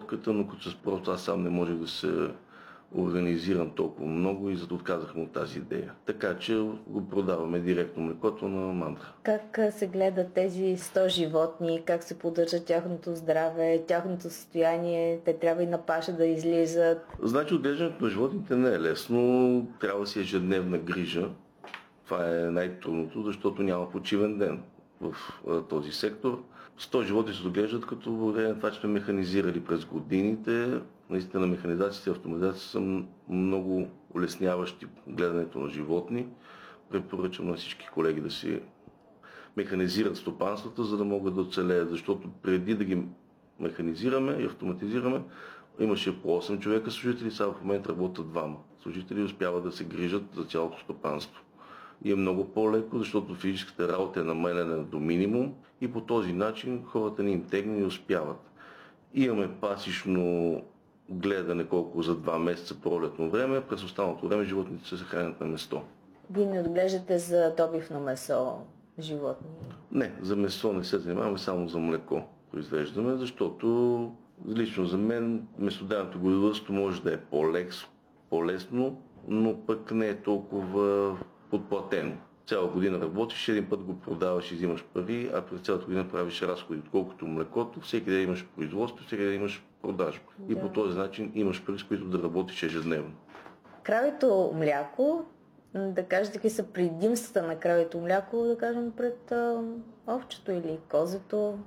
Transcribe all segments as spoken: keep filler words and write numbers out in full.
обработката, но като с просто аз сам не можех да се организирам толкова много и зато отказахме от тази идея. Така че го продаваме директно млекото на мандра. Как се гледат тези сто животни, как се поддържа тяхното здраве, тяхното състояние, те трябва и на паша да излизат? Значи отглеждането на животните не е лесно, трябва да си ежедневна грижа. Това е най-трудното, защото няма почивен ден в този сектор. сто животни се отглеждат, като благодарение на това, че сме механизирали през годините. Наистина механизацията и автоматизацията са много улесняващи гледането на животни. Препоръчвам на всички колеги да си механизират стопанствата, за да могат да оцелеят, защото преди да ги механизираме и автоматизираме, имаше по осем човека служители, сега в момента работят двама. Служители успяват да се грижат за цялото стопанство. И е много по-леко, защото физическата работа е намалена до минимум и по този начин хората ни им тегне и успяват. Имаме пасищно гледане колко за два месеца пролетно време, през останалото време животните се хранят на место. Вие не отглеждате за добивно месо животни? Не, за месо не се занимаваме, само за млеко произвеждаме, защото лично за мен месодайното говедовъдство може да е по-лекс, по-лесно, но пък не е толкова подплатено. Цяла година работиш, един път го продаваш и взимаш пари, а през цялата година правиш разходи, отколкото млекото. Всеки ден имаш производство, всеки ден имаш продажба. Да. И по този начин имаш пари, с които да работиш ежедневно. Кравето мляко, да кажете какви са предимствата на кравето мляко, да кажем пред а, овчето или козето?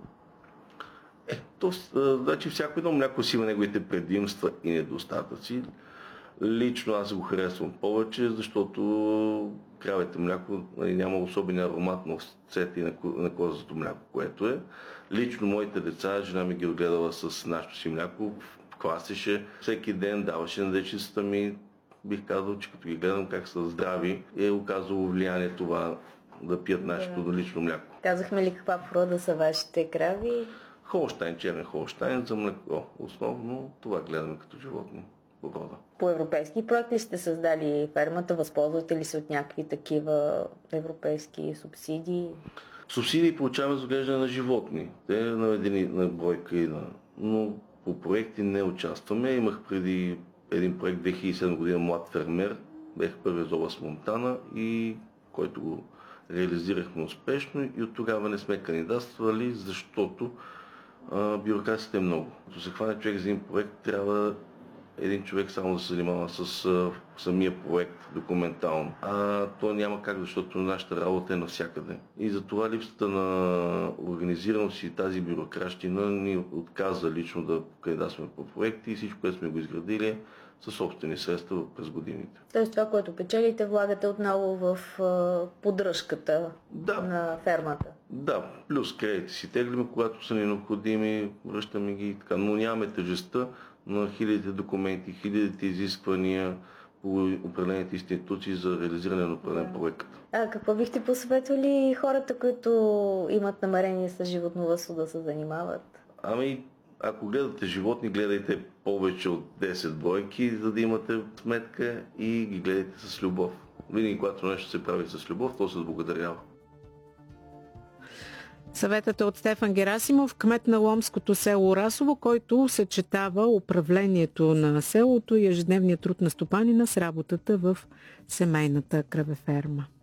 Е, то, значи всяко едно мляко си има неговите предимства и недостатъци. Лично аз го харесвам повече, защото кравето мляко няма особен аромат на овцете и на, на козето мляко, което е. Лично моите деца, жена ми ги отгледала с нашето си мляко, квасеше всеки ден, даваше на дечицата ми. Бих казал, че като ги гледам как са здрави, е оказало влияние това да пият нашето да. лично мляко. Казахме ли каква порода са вашите крави? Холщайн, черен холщайн за млеко. Основно това гледаме като животни. Порода. По европейски проект ли сте създали фермата? Възползвате ли се от някакви такива европейски субсидии? Субсидии получаваме за отглеждане на животни. Те е наведени на бройка и на... Но по проекти не участваме. Имах преди един проект две хиляди и седма година Млад фермер. Бех първи за област Монтана и който го реализирахме успешно и от тогава не сме кандидатствали, защото а, бюрокрацията е много. Като се хване човек за един проект, трябва един човек само да се занимава с а, самия проект документално. А то няма как, защото нашата работа е навсякъде. И затова липсата на организираност и тази бюрократщина ни отказа лично да кандидатстваме по проекти и всичко, което сме го изградили със собствени средства през годините. Тоест това, което печелите, влагате отново в а, поддръжката да. на фермата? Да, плюс кредити си теглиме, когато са ни необходими, връщаме ги и така, но нямаме тежестта на хилядите документи, хилядите изисквания по определените институции за реализиране на определен да. проект. А какво бихте посъветвали хората, които имат намерение с животновъдство да се занимават? Ами, ако гледате животни, гледайте повече от десет бройки, за да имате сметка и ги гледайте с любов. Винаги, когато нещо се прави с любов, то се благодарява. Съветът е от Стефан Герасимов, кмет на ломското село Расово, който съчетава управлението на селото и ежедневния труд на стопанина с работата в семейната кравеферма.